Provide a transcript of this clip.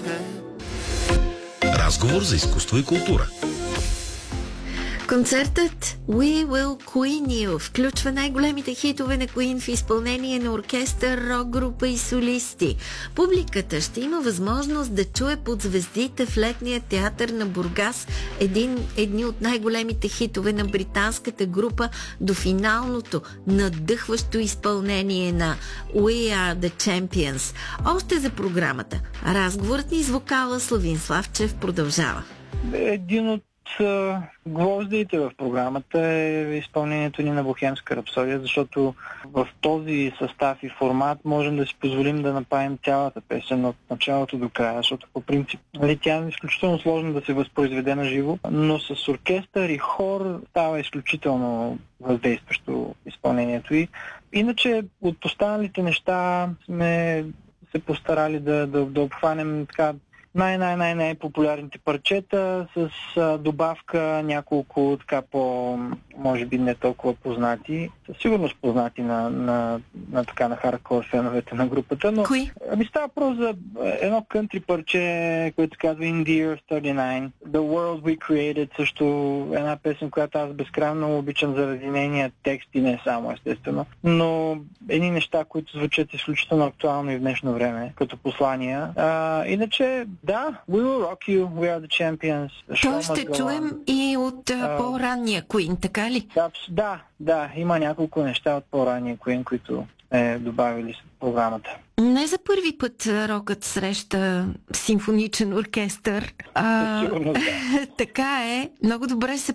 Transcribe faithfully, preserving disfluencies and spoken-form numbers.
Разговор за изкуство и култура. Концертът We Will Queen You включва най-големите хитове на Queen в изпълнение на оркестър, рок-група и солисти. Публиката ще има възможност да чуе под звездите в летния театър на Бургас един, едни от най-големите хитове на британската група до финалното надъхващо изпълнение на We Are The Champions. Още за програмата. Разговорът ни с вокала Славин Славчев продължава. Един от гвоздиите в програмата е изпълнението ни на Бохемска рапсодия, защото в този състав и формат можем да си позволим да направим цялата песен от началото до края, защото по принцип нали, тя е изключително сложно да се възпроизведе на живо, но с оркестър и хор става изключително въздействащо изпълнението й. Иначе от останалите неща сме се постарали да, да, да обхванем така най-най-най-най-популярните парчета с а, добавка няколко така по, може би не толкова познати, със сигурност познати на, на, на така на хардкор феновете на групата, но Кои? Ами става просто за едно кънтри парче, което казва In the Year thirty-nine, The World We Created, също една песен, която аз безкрайно обичам заради нейния текст и не само естествено, но едни неща, които звучат изключително актуално и в днешно време, като послания. А, иначе да, We Will Rock You, We Are The Champions. То ще чуем и от а, по-ранния Queen, така ли? Да, да, да, има няколко неща от по-ранния Queen, които е добавили в програмата. Не за първи път рокът среща симфоничен оркестър. А, Сигурно, да. Така е. Много добре се